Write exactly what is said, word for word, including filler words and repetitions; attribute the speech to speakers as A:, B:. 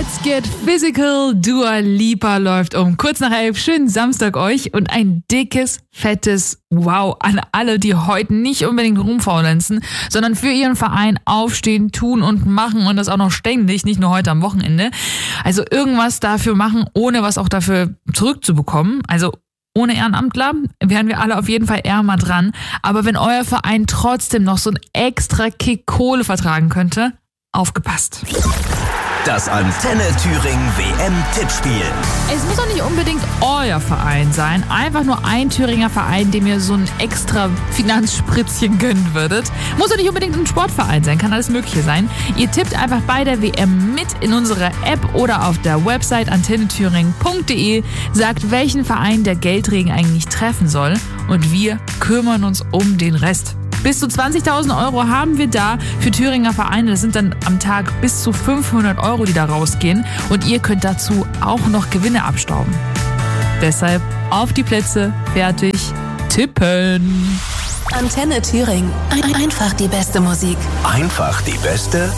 A: Let's Get Physical, Dua Lipa läuft um kurz nach elf. Schönen Samstag euch und ein dickes, fettes Wow an alle, die heute nicht unbedingt rumfaulenzen, sondern für ihren Verein aufstehen, tun und machen und das auch noch ständig, nicht nur heute am Wochenende. Also irgendwas dafür machen, ohne was auch dafür zurückzubekommen. Also ohne Ehrenamtler wären wir alle auf jeden Fall eher mal dran. Aber wenn euer Verein trotzdem noch so einen extra Kick Kohle vertragen könnte, aufgepasst.
B: Das Antenne Thüringen W M-Tippspiel.
A: Es muss auch nicht unbedingt euer Verein sein. Einfach nur ein Thüringer Verein, dem ihr so ein extra Finanzspritzchen gönnen würdet. Muss auch nicht unbedingt ein Sportverein sein, kann alles Mögliche sein. Ihr tippt einfach bei der W M mit in unserer App oder auf der Website antenne thüringen punkt de. Sagt, welchen Verein der Geldregen eigentlich treffen soll. Und wir kümmern uns um den Rest. Bis zu zwanzigtausend Euro haben wir da für Thüringer Vereine. Das sind dann am Tag bis zu fünfhundert Euro, die da rausgehen. Und ihr könnt dazu auch noch Gewinne abstauben. Deshalb auf die Plätze, fertig, tippen.
C: Antenne Thüringen. Ein- Einfach die beste Musik.
B: Einfach die beste